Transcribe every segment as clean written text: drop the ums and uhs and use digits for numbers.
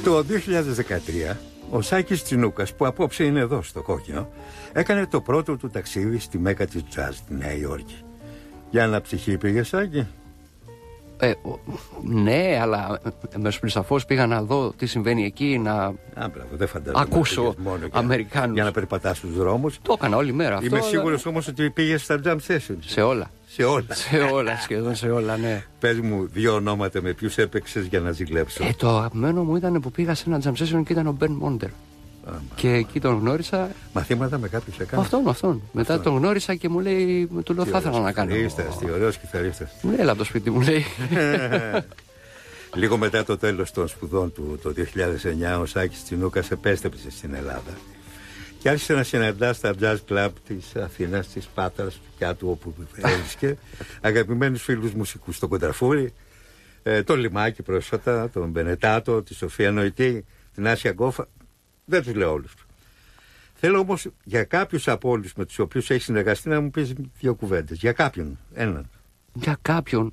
Το 2013 ο Σάκης Τσινούκας, που απόψε είναι εδώ στο Κόκκινο, έκανε το πρώτο του ταξίδι στη μέκα της τζαζ, τη Νέα Υόρκη. Για αναψυχή πήγε, Σάκη? Ναι, αλλά μεσοπλησαφώς πήγα να δω τι συμβαίνει εκεί, να δεν ακούσω Αμερικάνους. Για να περπατάς στους δρόμους. Το έκανα όλη μέρα αυτό. Είμαι σίγουρος όμως ότι πήγες στα jam sessions. Σε όλα. Σχεδόν σε όλα, ναι. Πες μου δύο ονόματα με ποιους έπαιξες για να ζηλέψω. Το αγαπημένο μου ήταν που πήγα σε ένα jam session και ήταν ο Ben Monder. Και εκεί τον γνώρισα. Μαθήματα με κάποιους έκανε? Αυτόν. Μετά τον γνώρισα και μου λέει, του λέω θα ήθελα να κάνω. Τι ωραίος κιθαρίστας. Μου λέει, έλα από το σπίτι μου, λέει. Λίγο μετά το τέλος των σπουδών του, το 2009, ο Σάκης Τσινούκας επέστρεψε στην Ελλάδα και άρχισε να συναντά στα jazz club της Αθήνας, της Πάτρας, του Πιάτου, όπου έβρισκε αγαπημένους φίλους μουσικούς, τον Κοντραφούρη, τον Λιμάκη πρόσφατα, τον Μπενετάτο, τη Σοφία Νοητή, την Άσια Γκόφα. Δεν τους λέω όλους. Θέλω όμως για κάποιους από όλους με τους οποίους έχει συνεργαστεί να μου πεις δύο κουβέντες. Για κάποιον, έναν. Για κάποιον.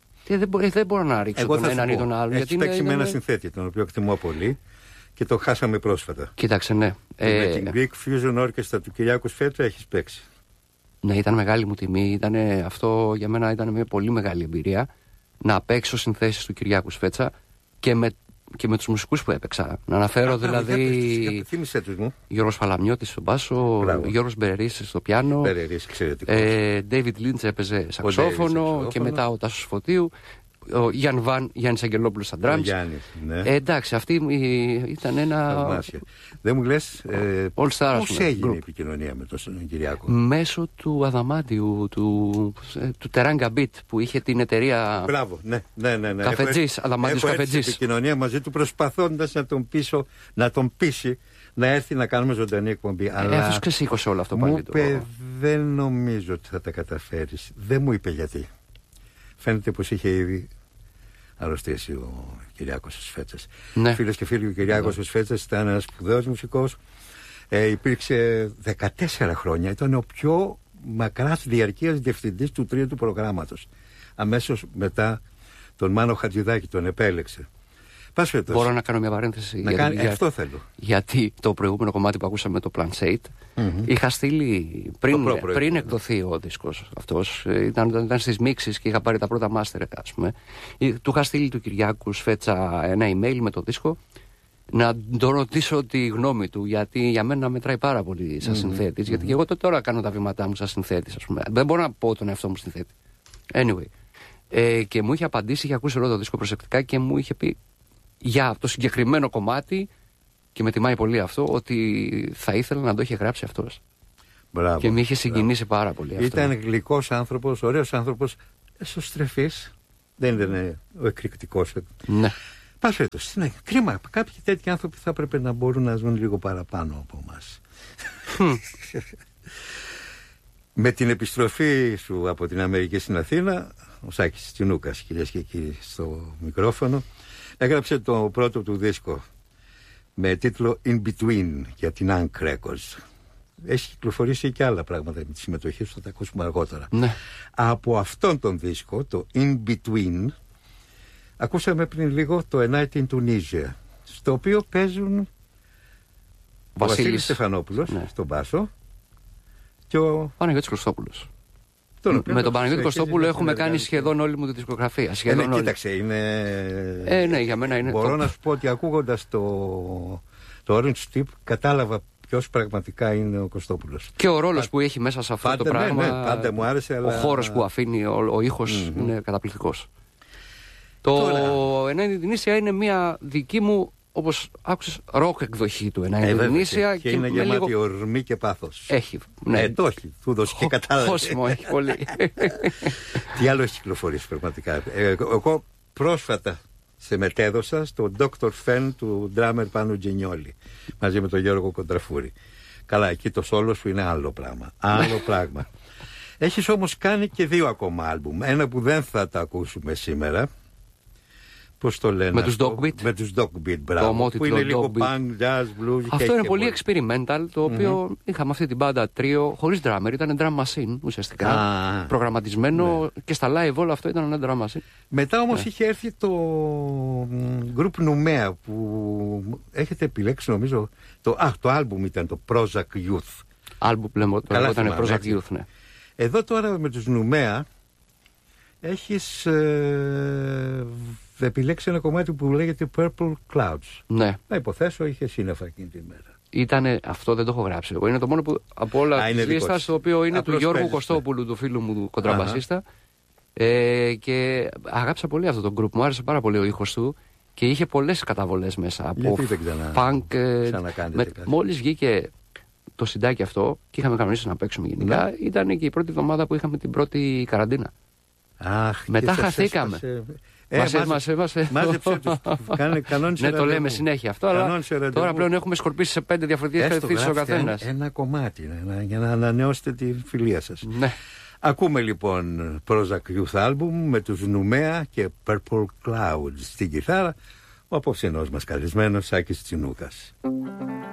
Δεν μπορώ να ρίξω τον έναν ή τον άλλον. Έχει παίξει με ένα συνθέτη, τον οποίο εκτιμώ πολύ και το χάσαμε πρόσφατα. Κοίταξε, ναι. Με την Greek Fusion Orchestra του Κυριάκου Σφέτσα έχεις παίξει. Ναι, ήταν μεγάλη μου τιμή. Αυτό για μένα ήταν μια πολύ μεγάλη εμπειρία. Να παίξω συνθέσεις του Κυριάκου Σφέτσα και με τους μουσικούς που έπαιξα. Να αναφέρω δηλαδή. Θύμισέ τους μου. Γιώργος Παλαμιώτης στο μπάσο, Γιώργος Μπερερίς στο πιάνο. Μπερερίς, εξαιρετικός. David Lynch έπαιζε σαξόφωνο και μετά ο Τάσος Φωτίου. Ο Γιάννης Αγγελόπουλος στα drums. Ναι. Εντάξει, αυτή ήταν ένα. Θαυμάσια. Δεν μου λες πώς έγινε η επικοινωνία με τον Κυριάκο? Μέσω του Αδαμάντιου, του Teranga Beat, που είχε την εταιρεία. Μπράβο, ναι. Καφετζής, Αδαμάντιος Καφετζής. Επικοινωνία μαζί του, προσπαθώντας να τον πείσει να έρθει να κάνουμε ζωντανή εκπομπή. Αλλά αυτός ξεσήκωσε όλο αυτό πάλι. Μου είπε, δεν νομίζω ότι θα τα καταφέρεις. Δεν μου είπε γιατί. Φαίνεται πως είχε ήδη αρρωστήσει ο Κυριάκος ο Σφέτσας. Ναι. Φίλες και φίλοι, ο Κυριάκος ο Σφέτσας ήταν ένας σπουδαίος μουσικός. Υπήρξε 14 χρόνια. Ήταν ο πιο μακράς διαρκείας διευθυντής του τρίτου προγράμματος. Αμέσως μετά τον Μάνο Χατζηδάκη τον επέλεξε. Μπορώ να κάνω μια παρένθεση? Αυτό θέλω. Γιατί το προηγούμενο κομμάτι που ακούσαμε, το Plancate, είχα στείλει πριν εκδοθεί ο δίσκος αυτός. Ήταν στις μίξεις και είχα πάρει τα πρώτα μάστερ, ας πούμε. Του είχα στείλει του Κυριάκου Σφέτσα ένα email με το δίσκο να τον ρωτήσω τη γνώμη του, γιατί για μένα μετράει πάρα πολύ σαν συνθέτης. Γιατί και εγώ τώρα κάνω τα βήματά μου σαν συνθέτης, ας πούμε. Δεν μπορώ να πω τον εαυτό μου συνθέτη. Anyway. Και μου είχε απαντήσει, είχε ακούσει όλο το δίσκο προσεκτικά και μου είχε πει για το συγκεκριμένο κομμάτι, και με τιμάει πολύ αυτό, ότι θα ήθελα να το είχε γράψει αυτός. Μπράβο, και με είχε συγκινήσει πάρα πολύ αυτό. Ήταν γλυκός άνθρωπος, ωραίος άνθρωπος, εσωστρεφής. Δεν ήταν ο εκρηκτικός. Ναι. Πάσφετος, είναι κρίμα. Κάποιοι τέτοιοι άνθρωποι θα έπρεπε να μπορούν να ζουν λίγο παραπάνω από εμάς. Με την επιστροφή σου από την Αμερική στην Αθήνα, ο Σάκης Τσινούκας, κυρίες και κύριοι, στο μικρόφωνο, έγραψε το πρώτο του δίσκο με τίτλο In Between για την Ank Records. Έχει κυκλοφορήσει και άλλα πράγματα με τη συμμετοχή σου, θα τα ακούσουμε αργότερα. Ναι. Από αυτόν τον δίσκο, το In Between, ακούσαμε πριν λίγο το A Night in Tunisia, στο οποίο παίζουν ο Βασίλης Στεφανόπουλος, ναι, στον μπάσο, και ο Παναγιώτης Κωστόπουλος. Με τον Παναγιώτη Κωστόπουλο έχουμε κάνει σχεδόν όλη μου τη δισκογραφία. Κοίταξε, είναι. Ναι, για μένα είναι. Μπορώ να σου πω ότι ακούγοντας το Orange Tip κατάλαβα ποιος πραγματικά είναι ο Κωστόπουλος. Και ο ρόλος που έχει μέσα σε αυτό το πράγμα. Ναι, πάντα μου άρεσε. Ο χώρος που αφήνει, ο ήχος είναι καταπληκτικός. Το Ενάντια την Ίσια είναι μια δική μου, όπως άκουσες, ροκ εκδοχή του Ενάντια την Ίσια. Και είναι γεμάτη ορμή και πάθος. Έχει. Ναι. Το έχει. Του δώσει και κατάλαβε. Κόσμο έχει πολύ. Τι άλλο έχει κυκλοφορήσει πραγματικά? Εγώ πρόσφατα σε μετέδωσα στο Dr. Fen του drummer Πάνου Τζινιόλη μαζί με τον Γιώργο Κοντραφούρη. Καλά, εκεί το σόλο σου είναι άλλο πράγμα. Άλλο πράγμα. Έχεις όμως κάνει και δύο ακόμα άλμπουμ. Ένα που δεν θα τα ακούσουμε σήμερα, Πώς το λένε? Με τους Dogbeat. Με τους Dogbeat, μπράβο. Που είναι λίγο punk, jazz, blues. Αυτό είναι πολύ experimental, το οποίο είχαμε αυτή την μπάντα τρίο, χωρίς drummer, ήταν drum machine ουσιαστικά. Προγραμματισμένο και στα live όλο αυτό ήταν ένα drum machine. Μετά όμως είχε έρθει το group Noumea που έχετε επιλέξει, νομίζω. Το άλμπουμ ήταν το Prozac Youth. Άλμπουμ λέμε όταν ήταν Prozac Youth, ναι. Εδώ τώρα με τους Noumea έχεις επιλέξει ένα κομμάτι που λέγεται Purple Clouds. Ναι. Να υποθέσω είχε σύννεφα εκείνη τη μέρα. Ήτανε, αυτό δεν το έχω γράψει εγώ. Είναι το μόνο που από όλα τις λίστας, το οποίο είναι του Γιώργου Κωστόπουλου, του φίλου μου του κοντραμπασίστα. Και αγάπησα πολύ αυτό το group. Μου άρεσε πάρα πολύ ο ήχος του και είχε πολλές καταβολές μέσα. Από funk. Μόλις βγήκε το συντάκι αυτό και είχαμε κανονίσει να παίξουμε γενικά, ήταν και η πρώτη εβδομάδα που είχαμε την πρώτη καραντίνα. Μετά χαθήκαμε. Μάζεψε τους. Ναι, το λέμε συνέχεια αυτό, αλλά τώρα πλέον έχουμε σκορπίσει σε 5 διαφορετικές κατευθύνσεις ο καθένας. Ένα κομμάτι για να ανανεώσετε τη φιλία σας. Ναι. Ακούμε λοιπόν Prozac Youth Album με τους Noumea και Purple Clouds στην κιθάρα, ο απόψινός μας καλεσμένος Σάκης Τσινούκας.